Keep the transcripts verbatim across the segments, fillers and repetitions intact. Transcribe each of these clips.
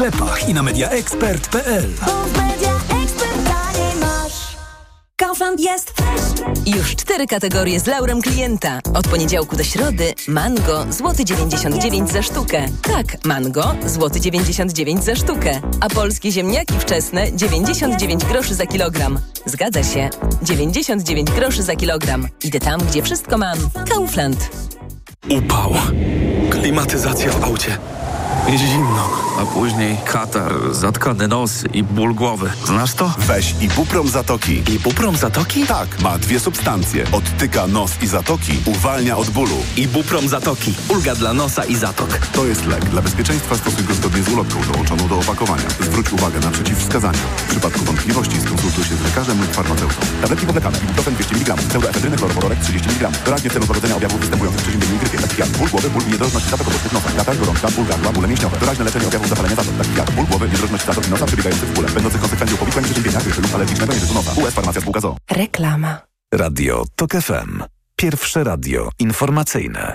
sklepach i na media expert kropka p l. Kaufland jest fresh. Już cztery kategorie z laurem klienta. Od poniedziałku do środy mango złoty dziewięćdziesiąt dziewięć za sztukę. Tak, mango złoty dziewięćdziesiąt dziewięć za sztukę. A polskie ziemniaki wczesne dziewięćdziesiąt dziewięć groszy za kilogram. Zgadza się. dziewięćdziesiąt dziewięć groszy za kilogram. Idę tam, gdzie wszystko mam. Kaufland. Upał. Klimatyzacja w aucie. Zimno. A później katar, zatkany nos i ból głowy. Znasz to? Weź Ibuprom Zatoki. Ibuprom Zatoki? Tak, ma dwie substancje. Odtyka nos i zatoki, uwalnia od bólu. Ibuprom Zatoki. Ulga dla nosa i zatok. To jest lek. Dla bezpieczeństwa stosuj go zgodnie z ulotką dołączoną do opakowania. Zwróć uwagę na przeciwwskazania. W przypadku wątpliwości skonsultuj się z lekarzem lub farmaceutą. Tabletki powlekane. Ibuprofen dwieście miligramów. Pseudoefedryny chlorowodorek trzydzieści miligramów. Doraźnie w celu złagodzenia objawów występujących w przeziębieniu i grypie. Takich jak ból głowy, ból i niedrożność zatok obecnych nosa. Katar, gorączka, ból gardła, bóle mięśniowe. Doraźne leczenie objawów zapalenia zatok. Takich jak ból głowy, niedrożność zatok i nosa przebiegających w bóle. Będących konsekwencją powikłań przeziębienia, grypy lub alergicznego nieżytu nosa. U S Farmacja Spółka z o o. Reklama. Radio Tok F M. Pierwsze radio informacyjne.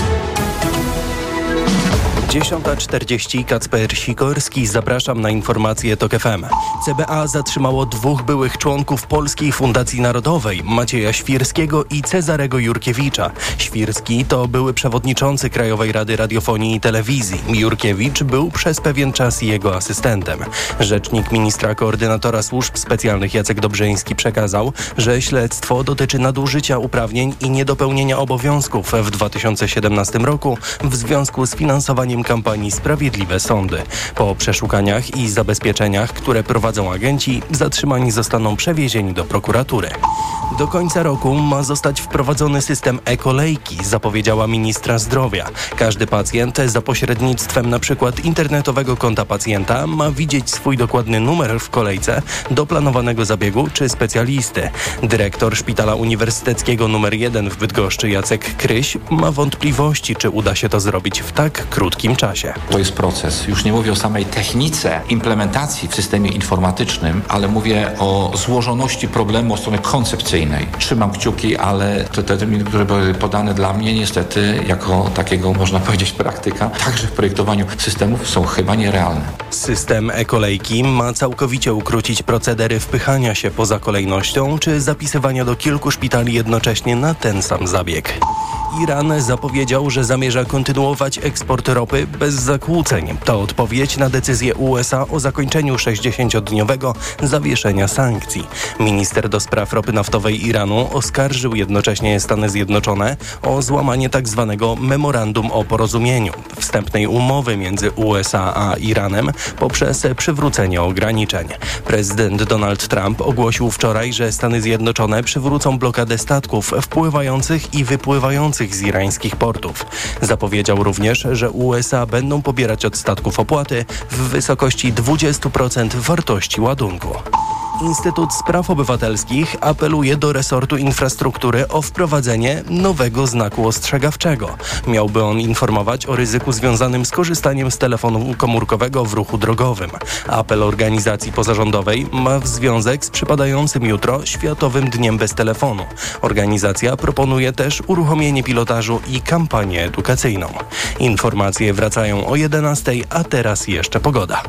dziesiąta czterdzieści, Kacper Sikorski, zapraszam na informacje Tok F M. C B A zatrzymało dwóch byłych członków Polskiej Fundacji Narodowej, Macieja Świrskiego i Cezarego Jurkiewicza. Świrski to były przewodniczący Krajowej Rady Radiofonii i Telewizji. Jurkiewicz był przez pewien czas jego asystentem. Rzecznik ministra koordynatora służb specjalnych Jacek Dobrzyński przekazał, że śledztwo dotyczy nadużycia uprawnień i niedopełnienia obowiązków w dwa tysiące siedemnastym roku w związku z finansowaniem kampanii Sprawiedliwe Sądy. Po przeszukaniach i zabezpieczeniach, które prowadzą agenci, zatrzymani zostaną przewiezieni do prokuratury. Do końca roku ma zostać wprowadzony system e-kolejki, zapowiedziała ministra zdrowia. Każdy pacjent za pośrednictwem np. internetowego konta pacjenta ma widzieć swój dokładny numer w kolejce do planowanego zabiegu czy specjalisty. Dyrektor Szpitala Uniwersyteckiego numer jeden w Bydgoszczy Jacek Kryś ma wątpliwości, czy uda się to zrobić w tak krótkim czasie. To jest proces. Już nie mówię o samej technice implementacji w systemie informatycznym, ale mówię o złożoności problemu od strony koncepcyjnej. Trzymam kciuki, ale te terminy, które były podane dla mnie, niestety, jako takiego, można powiedzieć, praktyka, także w projektowaniu systemów są chyba nierealne. System e-kolejki ma całkowicie ukrócić procedery wpychania się poza kolejnością czy zapisywania do kilku szpitali jednocześnie na ten sam zabieg. Iran zapowiedział, że zamierza kontynuować eksport ropy bez zakłóceń. To odpowiedź na decyzję U S A o zakończeniu sześćdziesięciodniowego zawieszenia sankcji. Minister do spraw ropy naftowej Iranu oskarżył jednocześnie Stany Zjednoczone o złamanie tzw. memorandum o porozumieniu, wstępnej umowy między U S A a Iranem poprzez przywrócenie ograniczeń. Prezydent Donald Trump ogłosił wczoraj, że Stany Zjednoczone przywrócą blokadę statków wpływających i wypływających z irańskich portów. Zapowiedział również, że U S A będą pobierać od statków opłaty w wysokości dwadzieścia procent wartości ładunku. Instytut Spraw Obywatelskich apeluje do resortu infrastruktury o wprowadzenie nowego znaku ostrzegawczego. Miałby on informować o ryzyku związanym z korzystaniem z telefonu komórkowego w ruchu drogowym. Apel organizacji pozarządowej ma związek z przypadającym jutro Światowym Dniem Bez Telefonu. Organizacja proponuje też uruchomienie pilotażu i kampanię edukacyjną. Informacje wracają o jedenastej, a teraz jeszcze pogoda.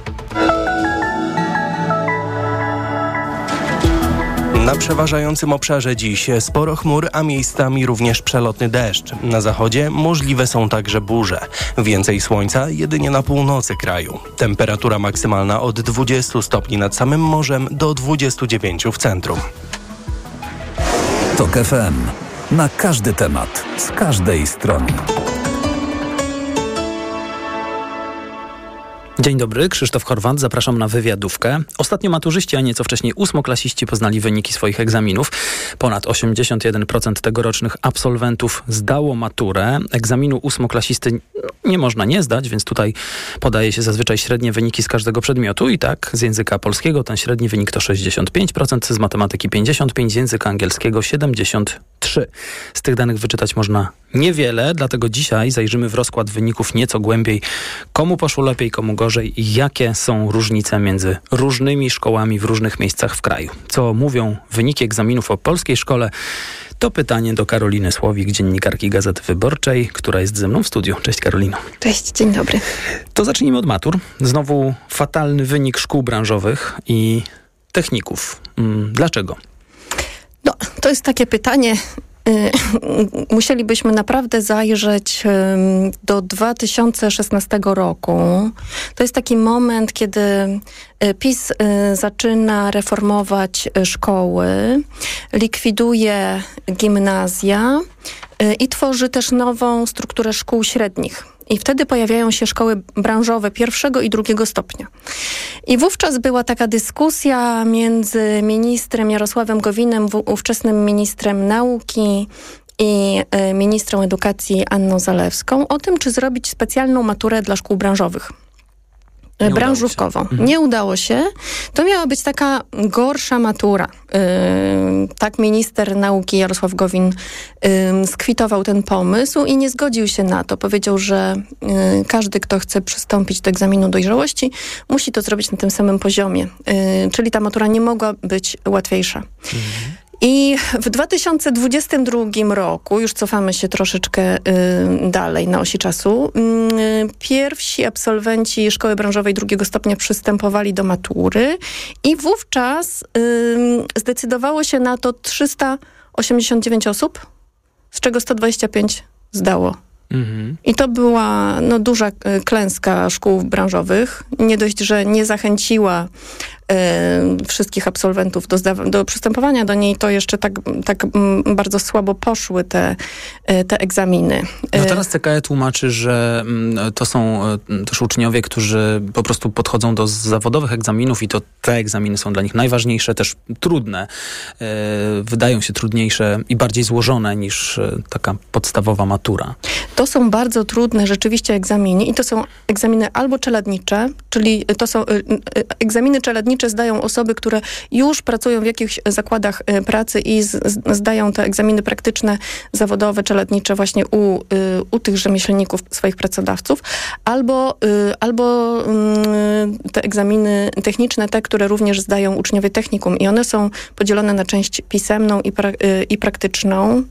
Na przeważającym obszarze dziś sporo chmur, a miejscami również przelotny deszcz. Na zachodzie możliwe są także burze. Więcej słońca jedynie na północy kraju. Temperatura maksymalna od dwudziestu stopni nad samym morzem do dwudziestu dziewięciu w centrum. Tok F M. Na każdy temat, z każdej strony. Dzień dobry, Krzysztof Horwat, zapraszam na wywiadówkę. Ostatnio maturzyści, a nieco wcześniej ósmoklasiści poznali wyniki swoich egzaminów. Ponad osiemdziesiąt jeden procent tegorocznych absolwentów zdało maturę. Egzaminu ósmoklasisty nie można nie zdać, więc tutaj podaje się zazwyczaj średnie wyniki z każdego przedmiotu. I tak, z języka polskiego ten średni wynik to sześćdziesiąt pięć procent, z matematyki pięćdziesiąt pięć procent, z języka angielskiego siedemdziesiąt trzy procent. Z tych danych wyczytać można niewiele, dlatego dzisiaj zajrzymy w rozkład wyników nieco głębiej. Komu poszło lepiej, komu gorzej i jakie są różnice między różnymi szkołami w różnych miejscach w kraju. Co mówią wyniki egzaminów o polskiej szkole, To pytanie do Karoliny Słowik, dziennikarki Gazety Wyborczej, która jest ze mną w studiu. Cześć Karolino. Cześć, dzień dobry. To zacznijmy od matur. Znowu fatalny wynik szkół branżowych i techników. Dlaczego? No, to jest takie pytanie. Musielibyśmy naprawdę zajrzeć do dwa tysiące szesnastego roku. To jest taki moment, kiedy PiS zaczyna reformować szkoły, likwiduje gimnazja i tworzy też nową strukturę szkół średnich. I wtedy pojawiają się szkoły branżowe pierwszego i drugiego stopnia. I wówczas była taka dyskusja między ministrem Jarosławem Gowinem, ówczesnym ministrem nauki i ministrą edukacji Anną Zalewską o tym, czy zrobić specjalną maturę dla szkół branżowych. Nie branżówkową. Mhm. Nie udało się. To miała być taka gorsza matura. Yy, tak minister nauki Jarosław Gowin yy, skwitował ten pomysł i nie zgodził się na to. Powiedział, że yy, każdy, kto chce przystąpić do egzaminu dojrzałości, musi to zrobić na tym samym poziomie. Yy, czyli ta matura nie mogła być łatwiejsza. Mhm. I w dwa tysiące dwudziestym drugim roku, już cofamy się troszeczkę y, dalej na osi czasu, y, pierwsi absolwenci szkoły branżowej drugiego stopnia przystępowali do matury i wówczas y, zdecydowało się na to trzysta osiemdziesiąt dziewięć osób, z czego sto dwadzieścia pięć zdało. Mhm. I to była no, duża y, klęska szkół branżowych. Nie dość, że nie zachęciła y, wszystkich absolwentów do, zda- do przystępowania do niej, to jeszcze tak, tak m, bardzo słabo poszły te, y, te egzaminy. No teraz C K E tłumaczy, że m, to są y, też uczniowie, którzy po prostu podchodzą do zawodowych egzaminów i to te egzaminy są dla nich najważniejsze, też trudne. Y, wydają się trudniejsze i bardziej złożone niż y, taka podstawowa matura. To są bardzo trudne rzeczywiście egzaminy i to są egzaminy albo czeladnicze, czyli to są egzaminy czeladnicze zdają osoby, które już pracują w jakichś zakładach pracy i z, z, zdają te egzaminy praktyczne, zawodowe, czeladnicze właśnie u, u tych rzemieślników, swoich pracodawców, albo, albo te egzaminy techniczne, te, które również zdają uczniowie technikum i one są podzielone na część pisemną i, pra, i praktyczną.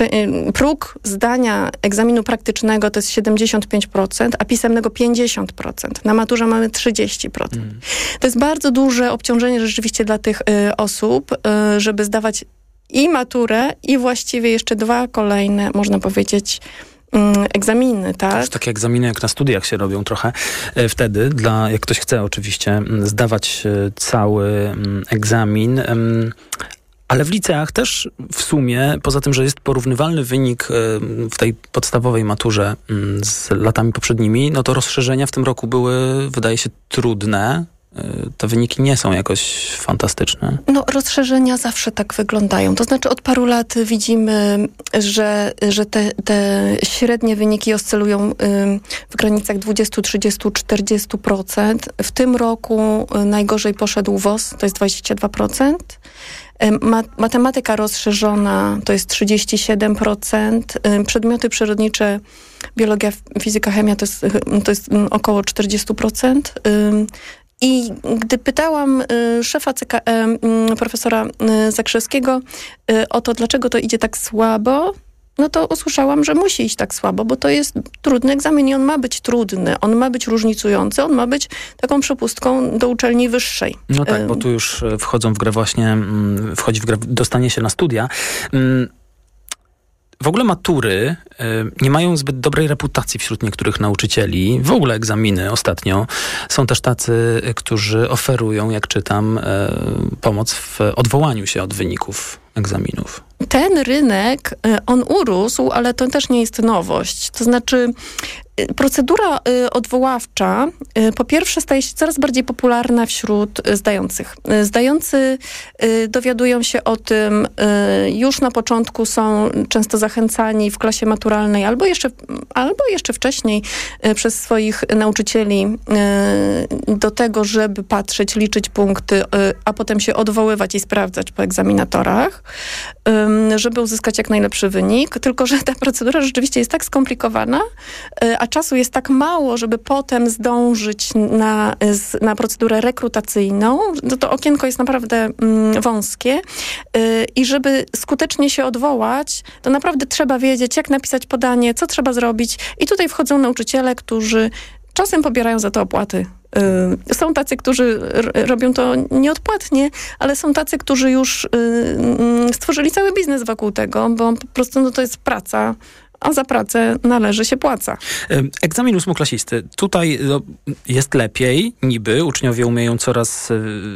Próg zdania egzaminu praktycznego to jest siedemdziesiąt pięć procent, a pisemnego pięćdziesiąt procent. Na maturze mamy trzydzieści procent. Mm. To jest bardzo duże obciążenie rzeczywiście dla tych y, osób, y, żeby zdawać i maturę, i właściwie jeszcze dwa kolejne, można powiedzieć, egzaminy, tak? Już takie egzaminy jak na studiach się robią trochę e, wtedy, dla, jak ktoś chce oczywiście m, zdawać e, cały m, egzamin, m, ale w liceach też w sumie, poza tym, że jest porównywalny wynik e, w tej podstawowej maturze m, z latami poprzednimi, no to rozszerzenia w tym roku były, wydaje się, trudne. Te wyniki nie są jakoś fantastyczne. No, rozszerzenia zawsze tak wyglądają. To znaczy od paru lat widzimy, że, że te, te średnie wyniki oscylują w granicach dwadzieścia, trzydzieści, czterdzieści procent. W tym roku najgorzej poszedł W O S, to jest dwadzieścia dwa procent. Matematyka rozszerzona to jest trzydzieści siedem procent. Przedmioty przyrodnicze, biologia, fizyka, chemia to jest, to jest około czterdzieści procent. I gdy pytałam y, szefa C K E, y, profesora y, Zakrzewskiego y, o to, dlaczego to idzie tak słabo, no to usłyszałam, że musi iść tak słabo, bo to jest trudny egzamin i on ma być trudny, on ma być różnicujący, on ma być taką przepustką do uczelni wyższej. No tak, y- bo tu już wchodzą w grę właśnie, wchodzi w grę dostanie się na studia. Y- W ogóle matury y, nie mają zbyt dobrej reputacji wśród niektórych nauczycieli. W ogóle egzaminy ostatnio. Są też tacy, y, którzy oferują, jak czytam, y, pomoc w odwołaniu się od wyników egzaminów. Ten rynek, on urósł, ale to też nie jest nowość. To znaczy procedura odwoławcza po pierwsze staje się coraz bardziej popularna wśród zdających. Zdający dowiadują się o tym już na początku, są często zachęcani w klasie maturalnej albo jeszcze, albo jeszcze wcześniej przez swoich nauczycieli do tego, żeby patrzeć, liczyć punkty, a potem się odwoływać i sprawdzać po egzaminatorach, żeby uzyskać jak najlepszy wynik. Tylko że ta procedura rzeczywiście jest tak skomplikowana, a czasu jest tak mało, żeby potem zdążyć na, na procedurę rekrutacyjną, to, to okienko jest naprawdę mm, wąskie yy, i żeby skutecznie się odwołać, to naprawdę trzeba wiedzieć, jak napisać podanie, co trzeba zrobić i tutaj wchodzą nauczyciele, którzy czasem pobierają za to opłaty. Yy, są tacy, którzy r- robią to nieodpłatnie, ale są tacy, którzy już yy, stworzyli cały biznes wokół tego, bo po prostu no, to jest praca, a za pracę należy się płaca. Egzamin ósmoklasisty. Tutaj no, jest lepiej, niby. Uczniowie umieją coraz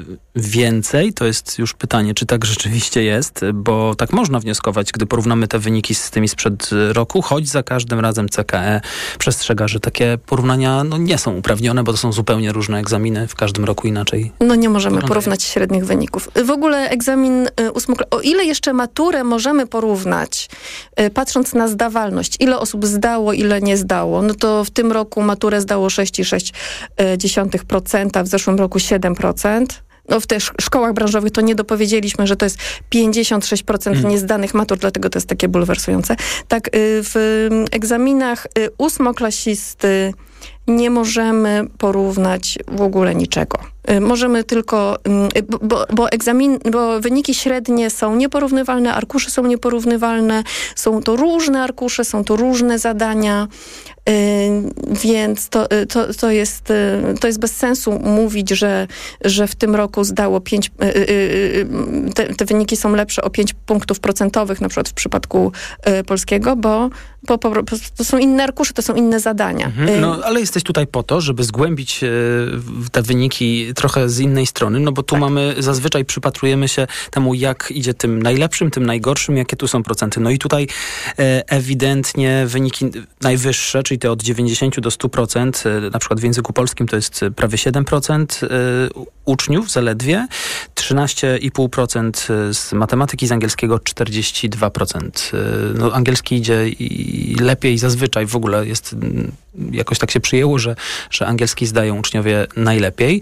więcej. To jest już pytanie, czy tak rzeczywiście jest, bo tak można wnioskować, gdy porównamy te wyniki z tymi sprzed roku, choć za każdym razem C K E przestrzega, że takie porównania no, nie są uprawnione, bo to są zupełnie różne egzaminy, w każdym roku inaczej. No nie możemy porównać średnich wyników. W ogóle egzamin ósmoklasisty, o ile jeszcze maturę możemy porównać, patrząc na zdawalność, ile osób zdało, ile nie zdało, no to w tym roku maturę zdało sześć przecinek sześć procent, w zeszłym roku siedem procent. No w tych szkołach branżowych to nie dopowiedzieliśmy, że to jest pięćdziesiąt sześć procent hmm. niezdanych matur, dlatego to jest takie bulwersujące. Tak, w egzaminach ósmoklasisty nie możemy porównać w ogóle niczego. Możemy tylko, bo, bo, egzamin, bo wyniki średnie są nieporównywalne, arkusze są nieporównywalne, są to różne arkusze, są to różne zadania, yy, więc to, to, to, jest, to jest bez sensu mówić, że, że w tym roku zdało pięć, yy, te, te wyniki są lepsze o pięć punktów procentowych, na przykład w przypadku yy, polskiego, bo, bo po, to są inne arkusze, to są inne zadania. Mhm, no, ale jesteś tutaj po to, żeby zgłębić yy, te wyniki trochę z innej strony, no bo tu tak. mamy, zazwyczaj przypatrujemy się temu, jak idzie tym najlepszym, tym najgorszym, jakie tu są procenty. No i tutaj e, ewidentnie wyniki najwyższe, czyli te od dziewięćdziesiąt do stu procent, e, na przykład w języku polskim to jest prawie siedem procent e, uczniów zaledwie, trzynaście i pół procent z matematyki, z angielskiego czterdzieści dwa procent. E, no angielski idzie i lepiej zazwyczaj, w ogóle jest, jakoś tak się przyjęło, że, że angielski zdają uczniowie najlepiej.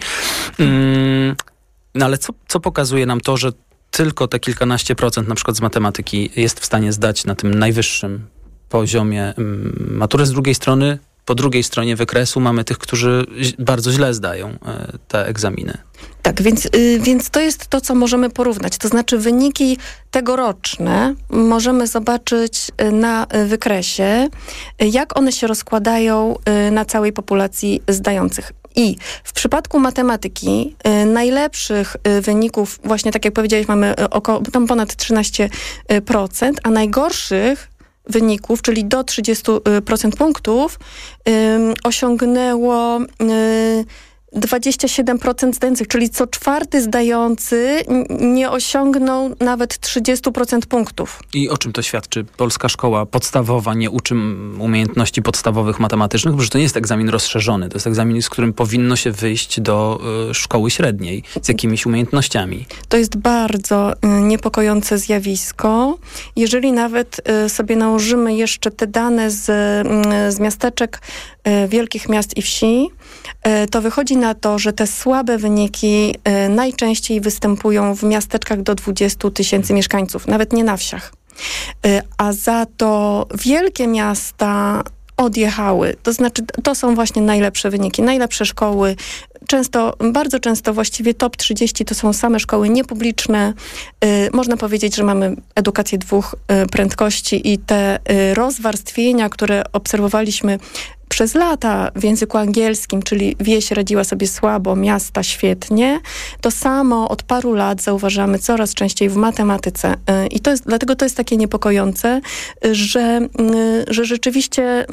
No ale co, co pokazuje nam to, że tylko te kilkanaście procent na przykład z matematyki jest w stanie zdać na tym najwyższym poziomie maturę. Z drugiej strony, po drugiej stronie wykresu mamy tych, którzy bardzo źle zdają te egzaminy. Tak, więc, yy, więc to jest to, co możemy porównać. To znaczy wyniki tegoroczne możemy zobaczyć na wykresie, jak one się rozkładają na całej populacji zdających. I w przypadku matematyki y, najlepszych y, wyników, właśnie tak jak powiedziałeś, mamy około, tam ponad trzynaście procent, a najgorszych wyników, czyli do trzydzieści procent punktów, y, osiągnęło y, dwadzieścia siedem procent zdających, czyli co czwarty zdający nie osiągnął nawet trzydzieści procent punktów. I o czym to świadczy? Polska szkoła podstawowa nie uczy umiejętności podstawowych matematycznych, bo to nie jest egzamin rozszerzony. To jest egzamin, z którym powinno się wyjść do y, szkoły średniej z jakimiś umiejętnościami. To jest bardzo y, niepokojące zjawisko. Jeżeli nawet y, sobie nałożymy jeszcze te dane z, y, z miasteczek y, wielkich miast i wsi, y, to wychodzi na to, że te słabe wyniki y, najczęściej występują w miasteczkach do dwudziestu tysięcy mieszkańców, nawet nie na wsiach. Y, a za to wielkie miasta odjechały. To znaczy, to są właśnie najlepsze wyniki, najlepsze szkoły. Często, bardzo często właściwie top trzydzieści to są same szkoły niepubliczne. Y, można powiedzieć, że mamy edukację dwóch y, prędkości i te y, rozwarstwienia, które obserwowaliśmy przez lata w języku angielskim, czyli wieś radziła sobie słabo, miasta świetnie. To samo od paru lat zauważamy coraz częściej w matematyce. I to jest, dlatego to jest takie niepokojące, że, że rzeczywiście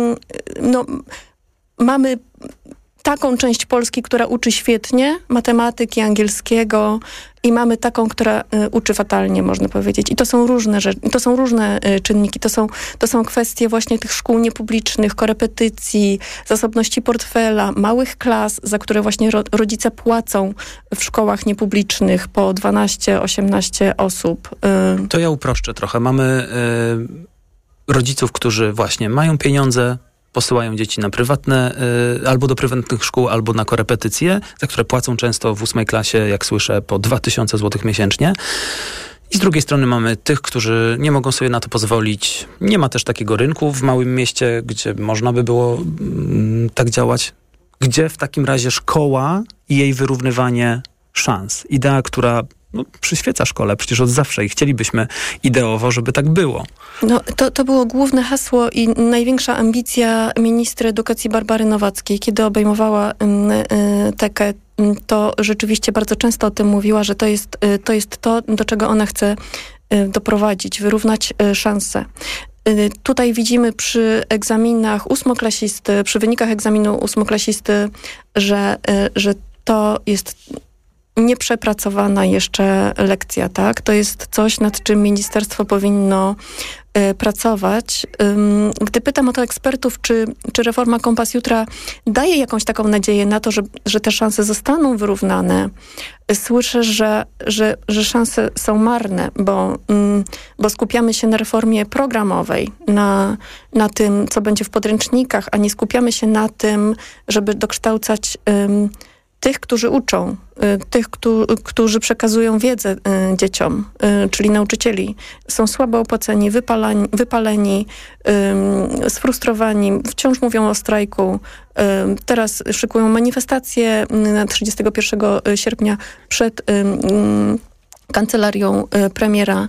no, mamy taką część Polski, która uczy świetnie matematyki, angielskiego i mamy taką, która y, uczy fatalnie, można powiedzieć. I to są różne rzeczy, to są różne y, czynniki. To są, to są kwestie właśnie tych szkół niepublicznych, korepetycji, zasobności portfela, małych klas, za które właśnie ro, rodzice płacą w szkołach niepublicznych po dwanaście osiemnaście osób. Y. To ja uproszczę trochę. Mamy y, rodziców, którzy właśnie mają pieniądze, posyłają dzieci na prywatne, y, albo do prywatnych szkół, albo na korepetycje, za które płacą często w ósmej klasie, jak słyszę, po dwa tysiące złotych miesięcznie. I z drugiej strony mamy tych, którzy nie mogą sobie na to pozwolić. Nie ma też takiego rynku w małym mieście, gdzie można by było mm, tak działać. Gdzie w takim razie szkoła i jej wyrównywanie szans. Idea, która no, przyświeca szkole przecież od zawsze i chcielibyśmy ideowo, żeby tak było. No, to, to było główne hasło i największa ambicja ministry edukacji Barbary Nowackiej, kiedy obejmowała y, y, tekę. To rzeczywiście bardzo często o tym mówiła, że to jest y, to, jest to do czego ona chce y, doprowadzić, wyrównać y, szanse. Y, tutaj widzimy przy egzaminach ósmoklasisty, przy wynikach egzaminu ósmoklasisty, że, y, że to jest nieprzepracowana jeszcze lekcja, tak? To jest coś, nad czym ministerstwo powinno y, pracować. Ym, gdy pytam o to ekspertów, czy, czy reforma Kompas Jutra daje jakąś taką nadzieję na to, że, że te szanse zostaną wyrównane, słyszę, że, że, że szanse są marne, bo, ym, bo skupiamy się na reformie programowej, na, na tym, co będzie w podręcznikach, a nie skupiamy się na tym, żeby dokształcać ym, tych, którzy uczą, tych, którzy przekazują wiedzę dzieciom, czyli nauczycieli, są słabo opłaceni, wypalani, wypaleni, sfrustrowani, wciąż mówią o strajku. Teraz szykują manifestacje na trzydziestego pierwszego sierpnia przed kancelarią premiera.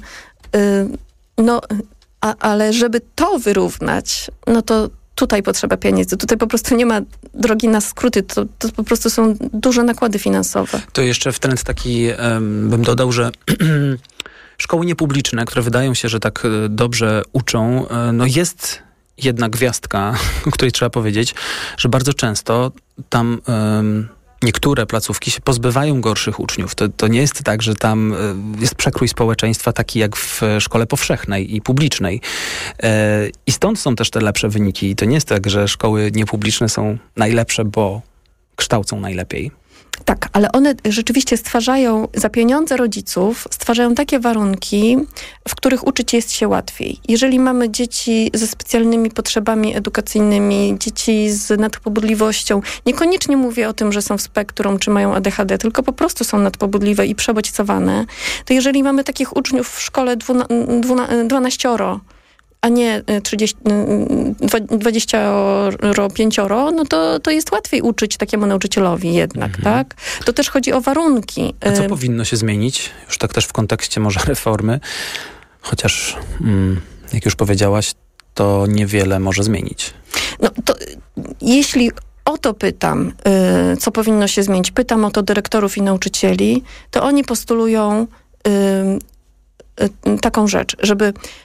No, a, ale żeby to wyrównać, no to tutaj potrzeba pieniędzy. Tutaj po prostu nie ma drogi na skróty. To, to po prostu są duże nakłady finansowe. To jeszcze w trend taki um, bym dodał, że szkoły niepubliczne, które wydają się, że tak dobrze uczą, no jest jedna gwiazdka, o której trzeba powiedzieć, że bardzo często tam um, niektóre placówki się pozbywają gorszych uczniów. To, to nie jest tak, że tam jest przekrój społeczeństwa taki jak w szkole powszechnej i publicznej. E, I stąd są też te lepsze wyniki. I to nie jest tak, że szkoły niepubliczne są najlepsze, bo kształcą najlepiej. Tak, ale one rzeczywiście stwarzają, za pieniądze rodziców, stwarzają takie warunki, w których uczyć jest się łatwiej. Jeżeli mamy dzieci ze specjalnymi potrzebami edukacyjnymi, dzieci z nadpobudliwością, niekoniecznie mówię o tym, że są w spektrum, czy mają A D H D, tylko po prostu są nadpobudliwe i przebodźcowane, to jeżeli mamy takich uczniów w szkole dwuna, dwuna, dwanaścioro, a nie trzydzieści, dwadzieścia pięć, no to, to jest łatwiej uczyć takiemu nauczycielowi jednak, mhm. tak? To też chodzi o warunki. A co powinno się zmienić? Już tak też w kontekście może reformy, chociaż mm, jak już powiedziałaś, to niewiele może zmienić. No to jeśli o to pytam, y, co powinno się zmienić, pytam o to dyrektorów i nauczycieli, to oni postulują y, y, taką rzecz, żeby